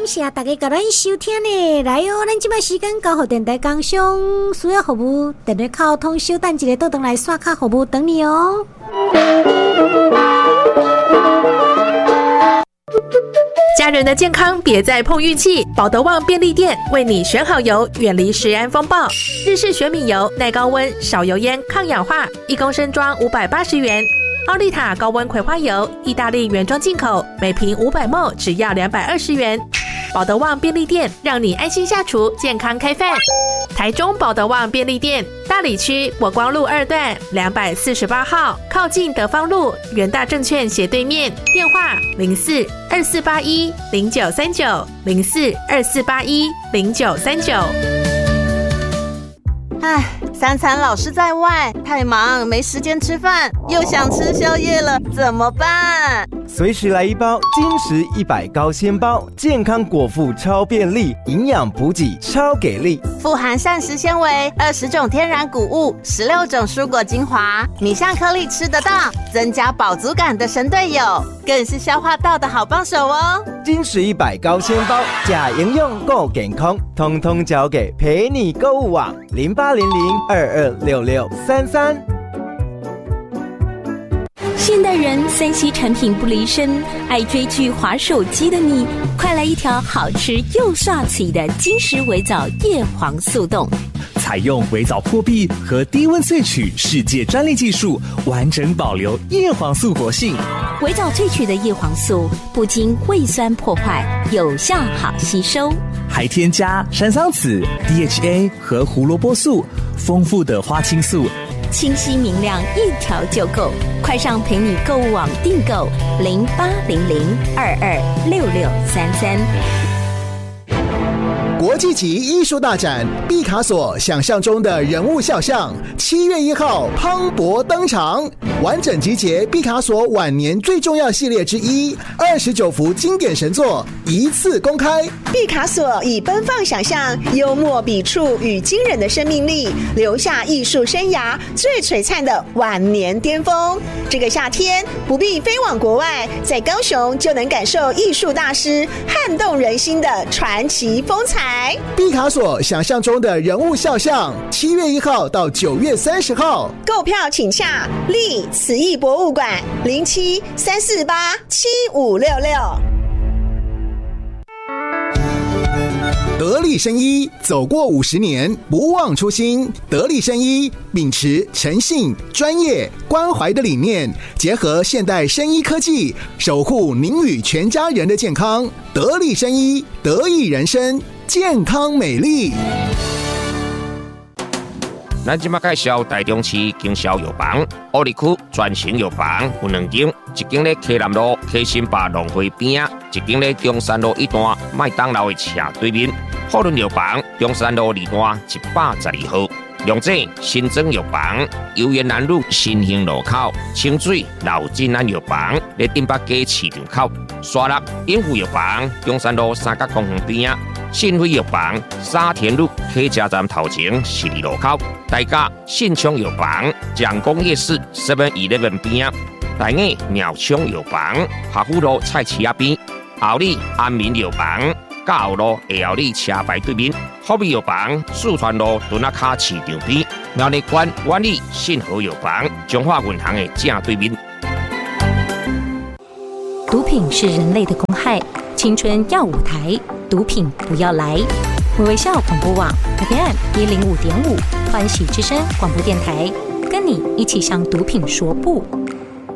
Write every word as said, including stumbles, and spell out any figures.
谢大家甲咱收听呢。来哦，咱即摆时间交互电台工商需要服务电话卡通，稍等一个，倒转来刷卡服务等你哦。 家人的健康别再碰运气，保德旺便利店为你选好油，远离食安风暴。日式玄米油，耐高温、少油烟、抗氧化，一公升装五百八十元。奥利塔高温葵花油，意大利原装进口，每瓶五百毫升只要两百二十元。保德旺便利店让你安心下厨，健康开饭。台中保德旺便利店大里区国光路二段两百四十八号，靠近德芳路元大证券斜对面，电话零四二四八一零九三九零四二四八一零九三九。 唉，三餐老是在外，太忙没时间吃饭，又想吃宵夜了，怎么办？ 随时来一包金石一百高纤包，健康果腹超便利，营养补给超给力， 富含膳食纤维，二十种天然谷物，十六种蔬果精华，米香颗粒吃得到，增加饱足感的神队友，更是消化道的好帮手哦。 金石一百高纤包，假营养够健康，通通交给陪你购物网零八零零二二六六三三。 现代人三 C 产品不离身，爱追剧滑手机的你，快来一条好吃又刷嘴的金石微藻叶黄素冻。 采用微藻破壁和低温萃取世界专利技术，完整保留叶黄素活性。 微藻萃取的叶黄素不经胃酸破坏，有效好吸收， 还添加山桑子、D H A 和胡萝卜素，丰富的花青素， 清晰明亮，一条就够。快上陪你购物网订购零八零零二二六六三三。 国际级艺术大展毕卡索想象中的人物肖像，七月一号磅礴登场，完整集结毕卡索晚年最重要系列之一，二十九幅经典神作一次公开。 毕卡索以奔放想象、幽默笔触与惊人的生命力，留下艺术生涯最璀璨的晚年巅峰。这个夏天不必飞往国外，在高雄就能感受艺术大师撼动人心的传奇风采。 毕卡索想象中的人物肖像，七月一号到九月三十号， 购票请洽立慈艺博物馆零七三四八七五六六。 得力生医走过五十年，不忘初心。得力生医秉持诚信、专业、关怀的理念，结合现代生医科技，守护您与全家人的健康。得力生医，得益人生，健康美丽。 咱即马介绍台中市经销药房，乌里区专型药房有两间，一间咧溪南路溪新坝农会边仔，一间咧中山路一段麦当劳的斜对面。富润药房中山路二段一百十二号。龙井新增药房，游园南路新兴路口，清水老金安药房咧顶北街市场口，沙鹿永福药房中山路三角公园边仔，信辉药房沙田路客家站头前十二路口，大甲信昌药房蒋公夜市 seven eleven 边仔，大雅鸟昌药房华富路菜市仔边，后里安民药房嘉后路下后里车牌对面，福美药房四川路墩仔卡市场边，苗栗县万里信和药房中华银行的正对面。 毒品是人类的公害，青春要舞台，毒品不要来。微笑广播网 F M 一零五点五，欢喜之声广播电台，跟你一起向毒品说不。